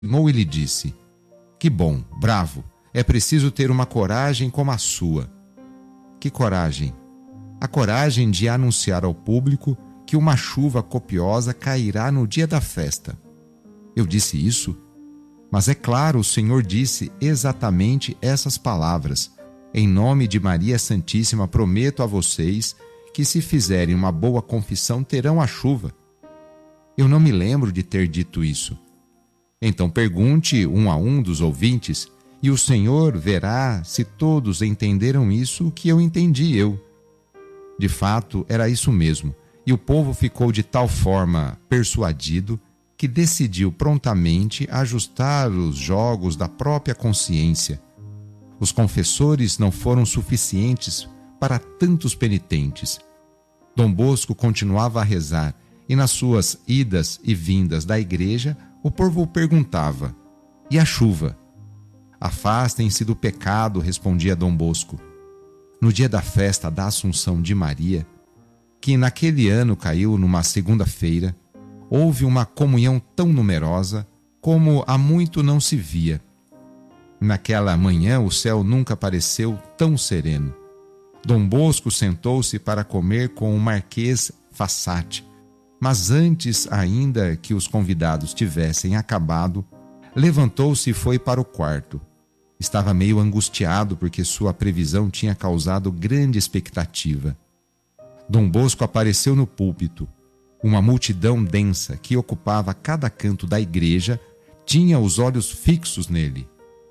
aproximou e lhe disse: Que bom, bravo, é preciso ter uma coragem como a sua. Que coragem? A coragem de anunciar ao público que uma chuva copiosa cairá no dia da festa. Eu disse isso? Mas é claro, o Senhor disse exatamente essas palavras. Em nome de Maria Santíssima, prometo a vocês que, se fizerem uma boa confissão, terão a chuva. Eu não me lembro de ter dito isso. Então pergunte um a um dos ouvintes, e o Senhor verá se todos entenderam isso que eu entendi eu. De fato, era isso mesmo, e o povo ficou de tal forma persuadido que decidiu prontamente ajustar os jogos da própria consciência. Os confessores não foram suficientes para tantos penitentes. Dom Bosco continuava a rezar, e nas suas idas e vindas da igreja, o povo perguntava: E a chuva? Afastem-se do pecado, respondia Dom Bosco. No dia da festa da Assunção de Maria, que naquele ano caiu numa segunda-feira, houve uma comunhão tão numerosa como há muito não se via. Naquela manhã o céu nunca pareceu tão sereno. Dom Bosco sentou-se para comer com o Marquês Fassati, mas antes ainda que os convidados tivessem acabado, levantou-se e foi para o quarto. Estava meio angustiado porque sua previsão tinha causado grande expectativa. Dom Bosco apareceu no púlpito. Uma multidão densa que ocupava cada canto da igreja tinha os olhos fixos nele.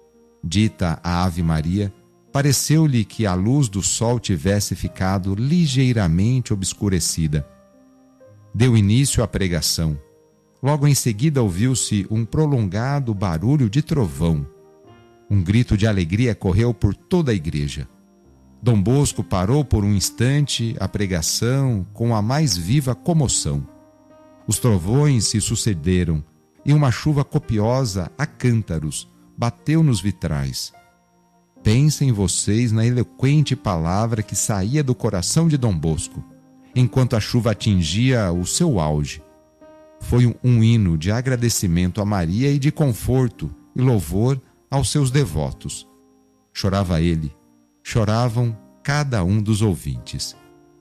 Dita a Ave Maria, pareceu-lhe que a luz do sol tivesse ficado ligeiramente obscurecida. Deu início à pregação. Logo em seguida ouviu-se um prolongado barulho de trovão. Um grito de alegria correu por toda a igreja. Dom Bosco parou por um instante a pregação com a mais viva comoção. Os trovões se sucederam e uma chuva copiosa a cântaros bateu nos vitrais. Pensem vocês na eloquente palavra que saía do coração de Dom Bosco, enquanto a chuva atingia o seu auge. Foi um hino de agradecimento a Maria e de conforto e louvor aos seus devotos. Chorava ele, choravam cada um dos ouvintes.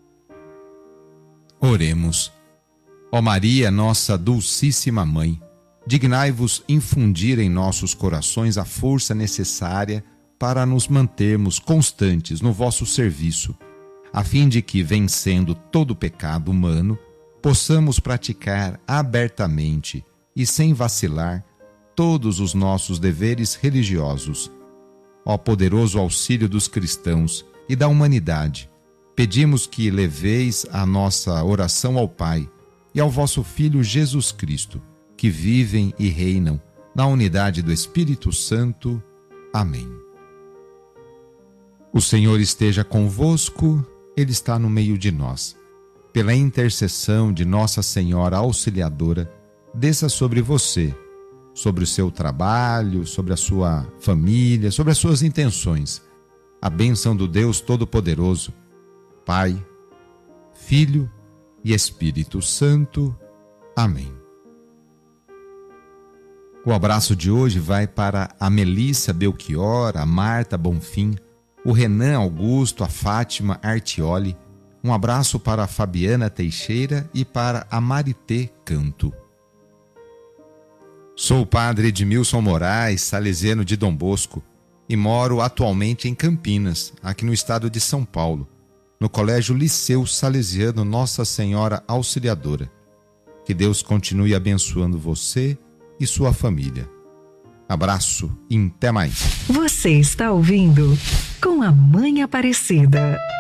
Oremos. Ó Maria, nossa dulcíssima Mãe, dignai-vos infundir em nossos corações a força necessária para nos mantermos constantes no vosso serviço, a fim de que, vencendo todo o pecado humano, possamos praticar abertamente e sem vacilar todos os nossos deveres religiosos. Ó poderoso auxílio dos cristãos e da humanidade, pedimos que leveis a nossa oração ao Pai e ao vosso Filho Jesus Cristo, que vivem e reinam na unidade do Espírito Santo. Amém. O Senhor esteja convosco, Ele está no meio de nós. Pela intercessão de Nossa Senhora Auxiliadora, desça sobre você, sobre o seu trabalho, sobre a sua família, sobre as suas intenções, a bênção do Deus Todo-Poderoso, Pai, Filho e Espírito Santo. Amém. O abraço de hoje vai para a Melissa Belchior, a Marta Bonfim, o Renan Augusto, a Fátima Artioli. Um abraço para a Fabiana Teixeira e para a Marité Canto. Sou o padre Edmilson Moraes, salesiano de Dom Bosco, e moro atualmente em Campinas, aqui no estado de São Paulo, no Colégio Liceu Salesiano Nossa Senhora Auxiliadora. Que Deus continue abençoando você e sua família. Abraço e até mais. Você está ouvindo Com a Mãe Aparecida.